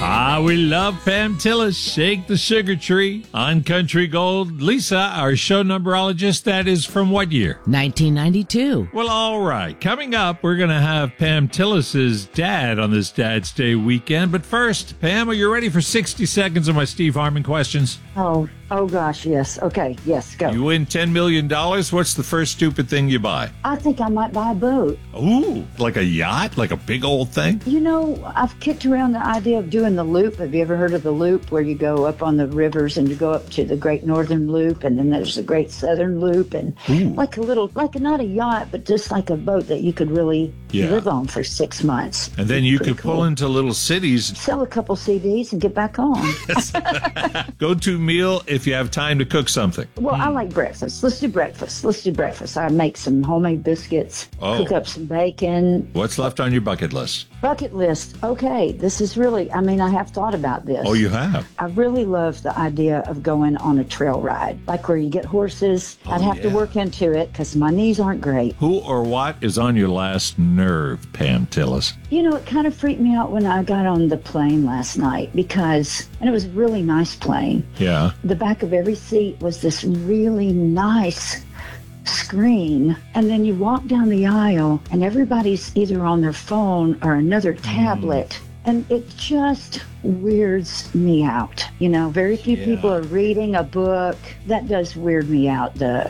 We love Pam Tillis, Shake the Sugar Tree on Country Gold. Lisa, our show numberologist, that is from what year? 1992. Well, all right. Coming up, we're going to have Pam Tillis's dad on this Dad's Day weekend. But first, Pam, are you ready for 60 seconds of my Steve Harmon questions? Oh gosh, yes. Okay, yes, go. You win $10 million. What's the first stupid thing you buy? I think I might buy a boat. Ooh, like a yacht? Like a big old thing? You know, I've kicked around the idea of doing the loop. Have you ever heard of the loop, where you go up on the rivers and you go up to the Great Northern Loop, and then there's the Great Southern Loop, and like a little, like not a yacht, but just like a boat that you could really live on for 6 months. And then you could pull into little cities. Sell a couple CDs and get back home. Go-to meal if you have time to cook something. Well, I like breakfast. Let's do breakfast. I make some homemade biscuits, cook up some bacon. What's left on your bucket list? Bucket list. Okay, this is really, I have thought about this. Oh, you have? I really love the idea of going on a trail ride, like where you get horses. I'd have to work into it because my knees aren't great. Who or what is on your last nerve, Pam Tillis? You know, it kind of freaked me out when I got on the plane last night and it was a really nice plane. Yeah. The back of every seat was this really nice screen, and then you walk down the aisle and everybody's either on their phone or another tablet, and it just weirds me out. You know, very few people are reading a book. That does weird me out, the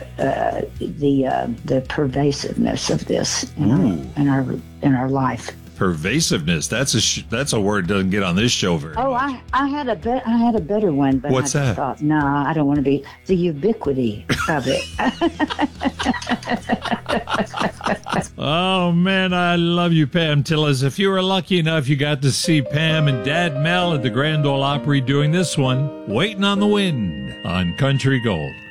pervasiveness of this in our life. Pervasiveness. That's a word that doesn't get on this show very much. I had a better one, but what's I just that? thought, I don't want to be the ubiquity of it. Oh man, I love you, Pam Tillis. If you were lucky enough, you got to see Pam and Dad Mel at the Grand Ole Opry doing this one, Waiting on the Wind on Country Gold.